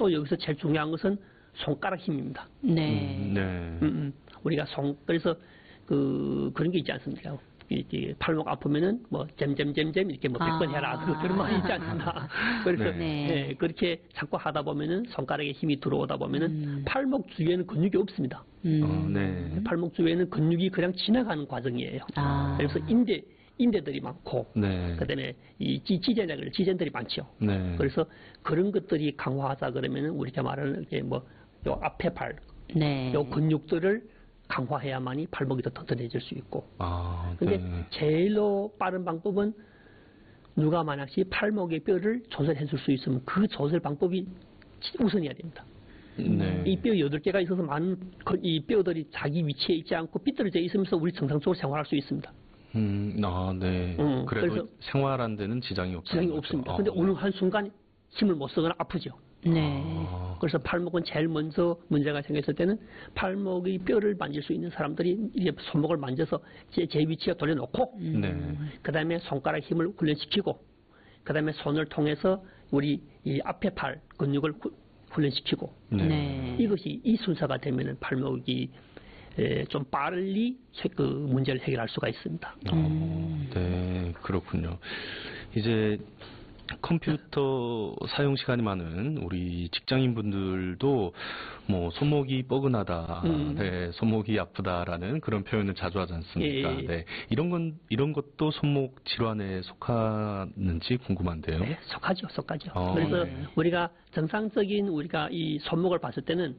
또 여기서 제일 중요한 것은 손가락 힘입니다. 네. 우리가 그래서 그런 게 있지 않습니까? 이렇게 팔목 아프면은 뭐 잼잼잼잼 이렇게 뭐 100번 해라 그런 말이 있지 않습니까? 그래서 네, 그렇게 자꾸 하다 보면은 손가락에 힘이 들어오다 보면은 팔목 주위에는 근육이 없습니다. 네. 팔목 주위에는 근육이 그냥 지나가는 과정이에요. 그래서 인대들이 많고, 네. 그다음에 이 지젠들이 많죠. 네. 그래서 그런 것들이 강화하자 그러면은 우리가 말하는 게 뭐 요 앞에 발, 요 근육들을 강화해야만이 팔목이 더 튼튼해질 수 있고. 근데 네. 제일로 빠른 방법은 누가 만약에 팔목의 뼈를 조절해 줄 수 있으면 그 조절 방법이 우선이어야 됩니다. 네. 이 뼈 8개가 있어서 많은 이 뼈들이 자기 위치에 있지 않고 삐뚤어져 있으면서 우리 정상적으로 생활할 수 있습니다. 네. 그래서 생활하는 데는 지장이 없습니다. 근데 어느 한순간 힘을 못 쓰거나 아프죠. 네. 그래서 팔목은 제일 먼저 문제가 생겼을 때는 팔목의 뼈를 만질 수 있는 사람들이 이제 손목을 만져서 제 위치에 돌려놓고, 그 다음에 손가락 힘을 훈련시키고, 그 다음에 손을 통해서 우리 이 앞에 팔 근육을 훈련시키고, 이것이 이 순서가 되면은 팔목이 좀 빨리 그 문제를 해결할 수가 있습니다. 네, 그렇군요. 이제 컴퓨터 사용 시간이 많은 우리 직장인분들도 뭐 손목이 뻐근하다, 네, 손목이 아프다라는 그런 표현을 자주 하지 않습니까? 네, 이런 것도 손목 질환에 속하는지 궁금한데요. 네, 속하죠. 그래서 우리가 정상적인 우리가 이 손목을 봤을 때는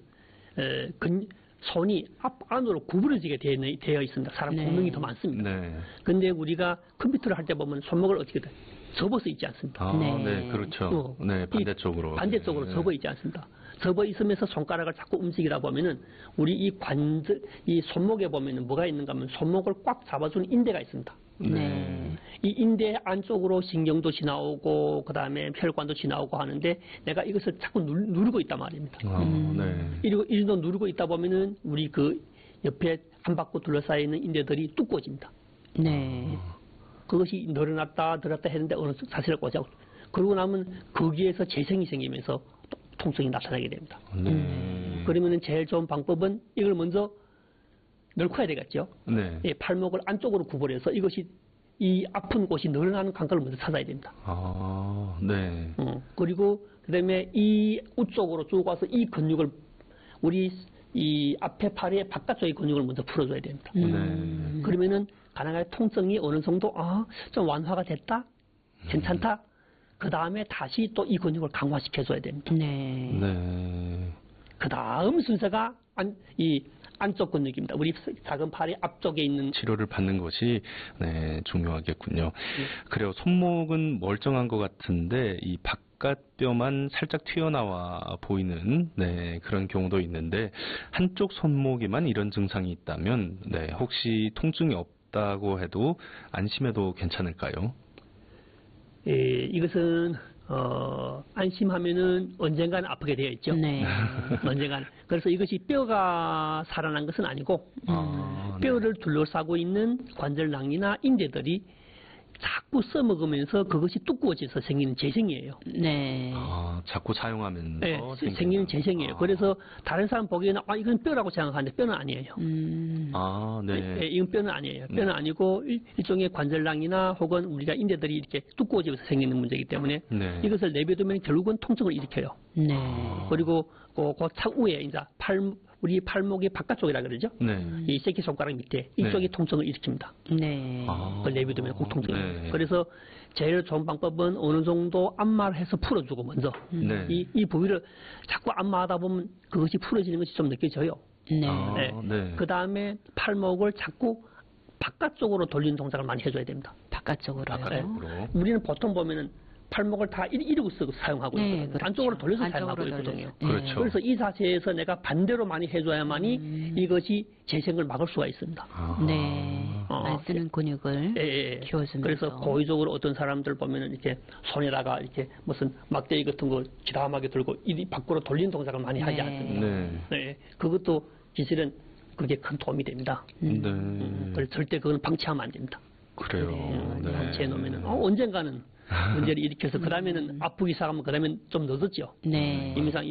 손이 안으로 구부러지게 되어 있습니다. 사람 공명이 더 많습니다. 근데 우리가 컴퓨터를 할 때 보면 손목을 어떻게 돼? 접어서 있지 않습니까? 네, 그렇죠. 네, 반대쪽으로. 반대쪽으로 접어 있지 않습니까? 접어 있으면서 손가락을 자꾸 움직이다 보면은 우리 이 손목에 보면은 뭐가 있는가 하면 손목을 꽉 잡아주는 인대가 있습니다. 이 인대 안쪽으로 신경도 지나오고 그 다음에 혈관도 지나오고 하는데 내가 이것을 자꾸 누르고 있단 말입니다. 이 정도 누르고 있다 보면은 우리 그 옆에 안 받고 둘러싸여 있는 인대들이 두꺼워집니다. 그것이 늘어났다 했는데 어느 사실을 꽂아고 그러고 나면 거기에서 재생이 생기면서 통증이 나타나게 됩니다. 그러면은 제일 좋은 방법은 이걸 먼저 넓혀야 되겠죠. 팔목을 안쪽으로 구부려서 이것이 이 아픈 곳이 늘어나는 감각을 먼저 찾아야 됩니다. 그리고 그다음에 이 우쪽으로 쭉 와서 이 근육을 우리 이 앞에 팔의 바깥쪽의 근육을 먼저 풀어줘야 됩니다. 그러면은 가능하게 통증이 어느 정도 좀 완화가 됐다, 괜찮다. 그 다음에 다시 또 이 근육을 강화시켜줘야 됩니다. 그 다음 순서가 이 안쪽 근육입니다. 우리 작은 팔의 앞쪽에 있는 치료를 받는 것이 중요하겠군요. 그래요. 손목은 멀쩡한 것 같은데 이 바깥뼈만 살짝 튀어나와 보이는 그런 경우도 있는데 한쪽 손목에만 이런 증상이 있다면 혹시 통증이 없다고 해도 안심해도 괜찮을까요? 이것은 안심하면은 언젠가는 아프게 되어 있죠. 언젠가는. 그래서 이것이 뼈가 살아난 것은 아니고 뼈를 둘러싸고 있는 관절낭이나 인대들이 자꾸 써먹으면서 그것이 두꺼워져서 생기는 재생이에요. 자꾸 사용하면서 생기는 재생이에요. 그래서 다른 사람 보기에는 이건 뼈라고 생각하는데 뼈는 아니에요. 이건 뼈는 아니에요. 뼈는 아니고 일종의 관절낭이나 혹은 우리가 인대들이 이렇게 두꺼워지면서 생기는 문제이기 때문에 이것을 내버두면 결국은 통증을 일으켜요. 그리고 그 차후에 이제 우리 팔목의 바깥쪽이라 그러죠. 이 새끼손가락 밑에 이쪽이 통증을 일으킵니다. 그걸 내비두면 꼭 통증을. 그래서 제일 좋은 방법은 어느 정도 안마를 해서 풀어주고 먼저 이 부위를 자꾸 안마하다 보면 그것이 풀어지는 것이 좀 느껴져요. 그 다음에 팔목을 자꾸 바깥쪽으로 돌리는 동작을 많이 해줘야 됩니다. 바깥쪽으로요? 우리는 보통 보면은 팔목을 다 이러고 사용하고 있거든요. 그렇죠. 안쪽으로 돌려서 사용하고 있거든요. 그래서 이 자세에서 내가 반대로 많이 해줘야만이 이것이 재생을 막을 수가 있습니다. 안 쓰는 근육을 키워주면서. 그래서 고의적으로 어떤 사람들 보면은 이렇게 손에다가 이렇게 무슨 막대기 같은 거 지담하게 들고 이 밖으로 돌리는 동작을 많이 하지 않습니다. 그것도 사실은 그게 큰 도움이 됩니다. 그래서 절대 그건 방치하면 안 됩니다. 그래요. 방치해 놓으면은 언젠가는 문제를 일으켜서 그 다음에는 아프기 시작하면 그 다음엔 좀 늦었죠. 이미상